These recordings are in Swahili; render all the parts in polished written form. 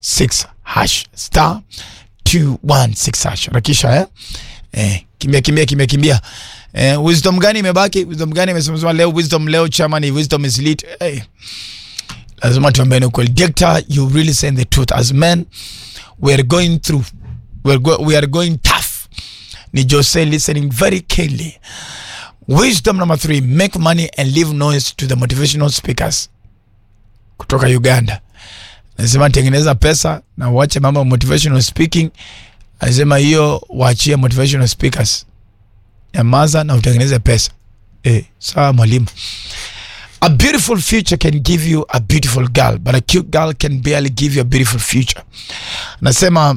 hash star 216 hash. Rakisha kimbia. Wisdom gani imebaki? Wisdom gani imesemezwa leo? Wisdom leo chama ni wisdom is lit. Lazima tuambiane ukweli. Doctor, you really saying the truth. As men, we are going through, we are going tough. Ni Jose listening very keenly. Wisdom number 3, make money and leave noise to the motivational speakers kutoka Uganda. Nasema tengeneza pesa na uache mambo motivational speaking. Nasema hiyo waachie motivational speakers. Nyamaza na utengeneze pesa. Sawa mwalimu. A beautiful future can give you a beautiful girl, but a cute girl can barely give you a beautiful future. Nasema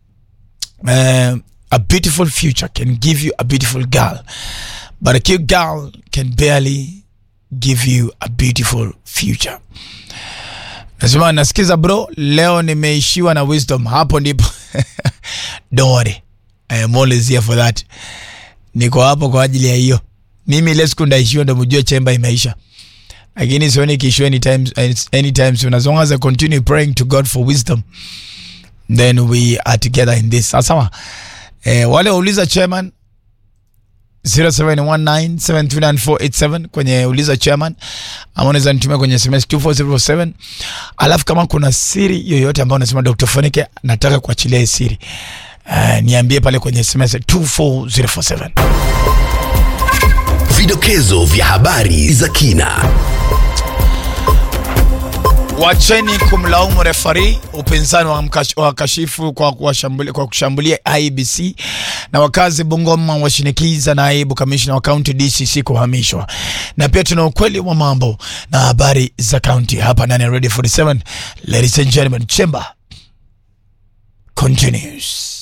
a beautiful future can give you a beautiful girl, but a cute girl can barely give you a beautiful future. Nasema nasikiza bro, leo nimeishiwa na wisdom. Hapo ndipo. Don't worry, I am always here for that. Niko hapo kwa ajili ya hiyo. Mimi ile siku ndaishiwa ndo mjue chemba imeisha. Lakini sioni kisho anytime soon. As long as I continue praying to God for wisdom, then we are together in this. Sawa. Wale uliza chairman 0719729487 kwenye uliza chairman, ama unaweza nitumia kwenye SMS 24007. Alafu kama kuna siri yoyote ambayo unasema Dr. Foneke nataka kuachilia hii siri, niambie pale kwenye SMS 24047. Vidokezo vya habari za kina. Wacheni kumlaumu referee. Upinzani wa kashifu kwa kushambulia IEBC, na wakazi Bungoma washinikiza naibu kamishna wa county DCC kuhamishwa. Na pia tuna ukweli wa mambo na habari za county hapa ndani ya Radio 47. Ladies and gentlemen, Chamber continues.